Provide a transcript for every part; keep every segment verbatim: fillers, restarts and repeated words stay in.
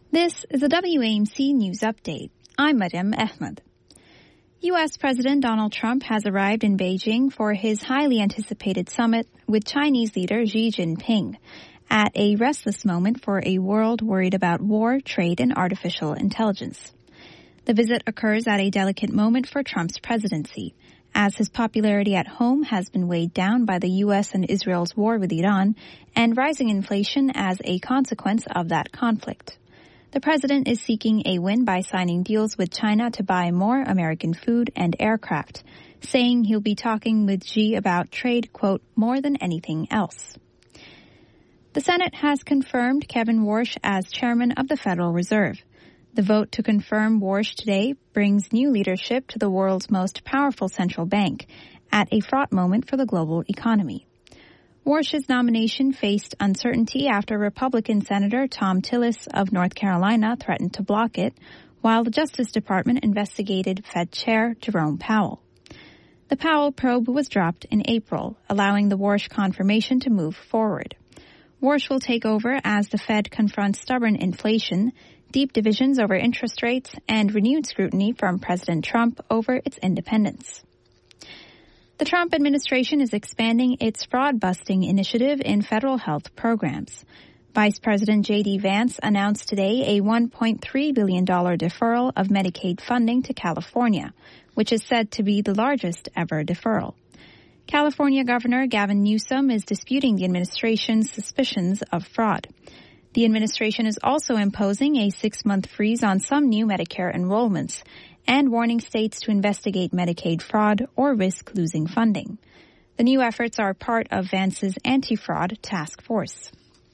This is a W A M C News Update. I'm Mariam Ahmed. U S President Donald Trump has arrived in Beijing for his highly anticipated summit with Chinese leader Xi Jinping at a restless moment for a world worried about war, trade, and artificial intelligence. The visit occurs at a delicate moment for Trump's presidency, as his popularity at home has been weighed down by the U S and Israel's war with Iran and rising inflation as a consequence of that conflict. The president is seeking a win by signing deals with China to buy more American food and aircraft, saying he'll be talking with Xi about trade, quote, more than anything else. The Senate has confirmed Kevin Warsh as chairman of the Federal Reserve. The vote to confirm Warsh today brings new leadership to the world's most powerful central bank at a fraught moment for the global economy. Warsh's nomination faced uncertainty after Republican Senator Thom Tillis of North Carolina threatened to block it, while the Justice Department investigated Fed Chair Jerome Powell. The Powell probe was dropped in April, allowing the Warsh confirmation to move forward. Warsh will take over as the Fed confronts stubborn inflation, deep divisions over interest rates, and renewed scrutiny from President Trump over its independence. The Trump administration is expanding its fraud-busting initiative in federal health programs. Vice President J D Vance announced today a one point three billion dollars deferral of Medicaid funding to California, which is said to be the largest ever deferral. California Governor Gavin Newsom is disputing the administration's suspicions of fraud. The administration is also imposing a six-month freeze on some new Medicare enrollments and warning states to investigate Medicaid fraud or risk losing funding. The new efforts are part of Vance's anti-fraud task force.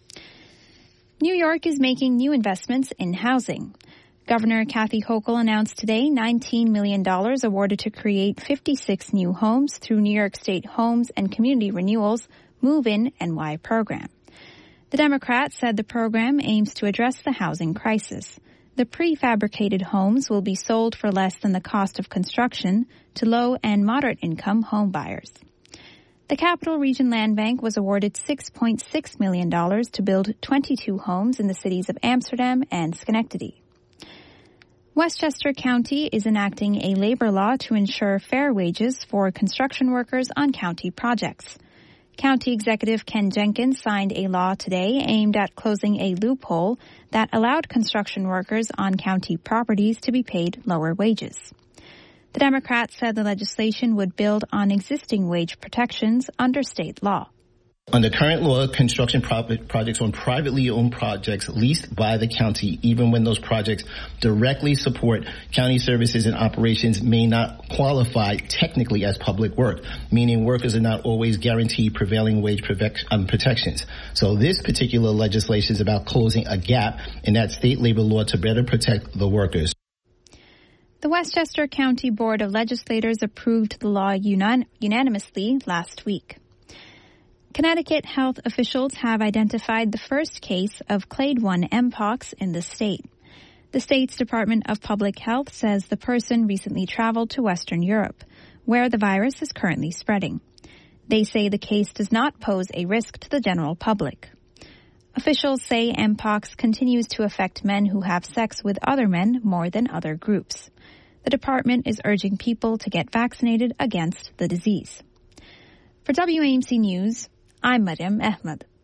New York is making new investments in housing. Governor Kathy Hochul announced today nineteen million dollars awarded to create fifty-six new homes through New York State Homes and Community Renewal's Move-In N Y program. The Democrat said the program aims to address the housing crisis. The prefabricated homes will be sold for less than the cost of construction to low and moderate income home buyers. The Capital Region Land Bank was awarded six point six million dollars to build twenty-two homes in the cities of Amsterdam and Schenectady. Westchester County is enacting a labor law to ensure fair wages for construction workers on county projects. County Executive Ken Jenkins signed a law today aimed at closing a loophole that allowed construction workers on county properties to be paid lower wages. The Democrats said the legislation would build on existing wage protections under state law. Under current law, construction projects on privately owned projects leased by the county, even when those projects directly support county services and operations, may not qualify technically as public work, meaning workers are not always guaranteed prevailing wage protections. So this particular legislation is about closing a gap in that state labor law to better protect the workers. The Westchester County Board of Legislators approved the law unan- unanimously last week. Connecticut health officials have identified the first case of clade one mpox in the state. The state's Department of Public Health says the person recently traveled to Western Europe, where the virus is currently spreading. They say the case does not pose a risk to the general public. Officials say mpox continues to affect men who have sex with other men more than other groups. The department is urging people to get vaccinated against the disease. For W A M C News, I'm Mariam Ahmed.